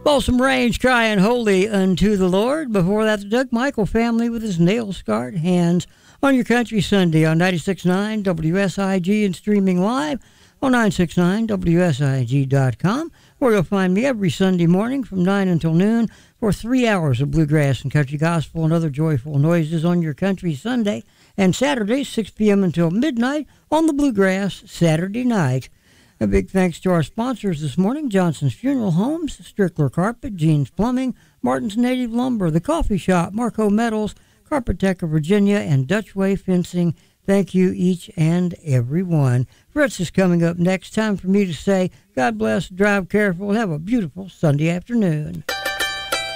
Balsam Range crying holy unto the Lord. Before that, the Doug Michael family with his nail-scarred hands on your country Sunday on 96.9 WSIG and streaming live on 969WSIG.com, where you'll find me every Sunday morning from 9 until noon for 3 hours of bluegrass and country gospel and other joyful noises on your country Sunday, and Saturday, 6 p.m. until midnight on the Bluegrass Saturday night. A big thanks to our sponsors this morning: Johnson's Funeral Homes, Strickler Carpet, Jean's Plumbing, Martin's Native Lumber, The Coffee Shop, Marco Metals, Carpet Tech of Virginia, and Dutch Way Fencing. Thank you, each and every one. Fritz is coming up next. Time for me to say God bless, drive careful, and have a beautiful Sunday afternoon.